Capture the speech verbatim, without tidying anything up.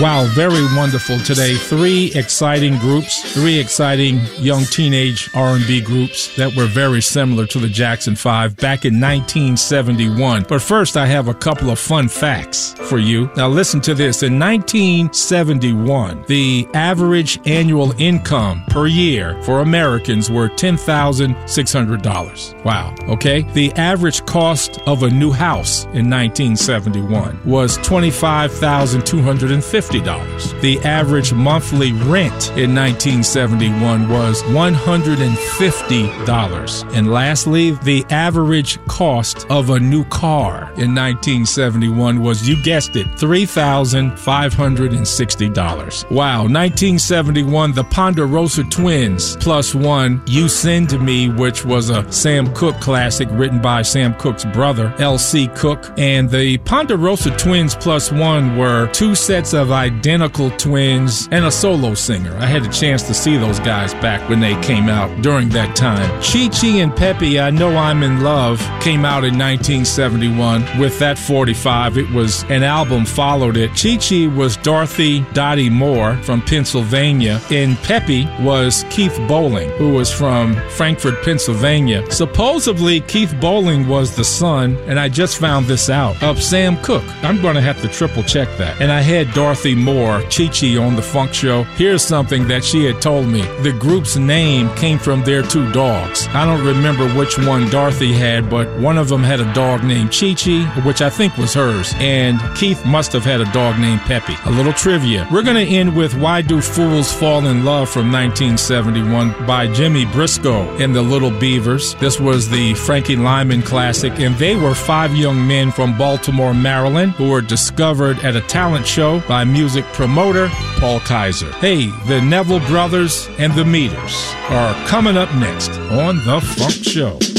Wow, very wonderful today. Three exciting groups, three exciting young teenage R and B groups that were very similar to the Jackson Five back in nineteen seventy-one. But first, I have a couple of fun facts for you. Now listen to this. In nineteen seventy-one, the average annual income per year for Americans were ten thousand six hundred dollars. Wow, okay? The average cost of a new house in nineteen seventy-one was twenty-five thousand two hundred fifty dollars. The average monthly rent in nineteen seventy-one was one hundred fifty dollars. And lastly, the average cost of a new car in nineteen seventy-one was, you guessed it, three thousand five hundred sixty dollars. Wow, nineteen seventy-one, the Ponderosa Twins plus one, You Send to Me, which was a Sam Cooke classic written by Sam Cooke's brother, L C Cooke. And the Ponderosa Twins plus one were two sets of identical twins and a solo singer. I had a chance to see those guys back when they came out during that time. Chi Chi and Pepe, I Know I'm in Love, came out in nineteen seventy-one. With that forty-five, it was an album followed it. Chi Chi was Dorothy Dottie Moore from Pennsylvania, and Pepe was Keith Bowling, who was from Frankfort, Pennsylvania. Supposedly, Keith Bowling was the son, and I just found this out, of Sam Cooke. I'm going to have to triple check that. And I had Dorothy Moore, Chi Chi, on the Funk Show. Here's something that she had told me. The group's name came from their two dogs. I don't remember which one Dorothy had, but one of them had a dog named Chi Chi, which I think was hers, and Keith must have had a dog named Pepe. A little trivia. We're going to end with Why Do Fools Fall in Love from nineteen seventy-one by Jimmy Briscoe and the Little Beavers. This was the Frankie Lyman classic, and they were five young men from Baltimore, Maryland, who were discovered at a talent show by music promoter Paul Kaiser. Hey, the Neville Brothers and the Meters are coming up next on The Funk Show.